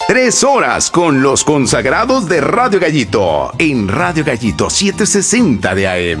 3 horas con los consagrados de Radio Gallito en Radio Gallito 760 de AM.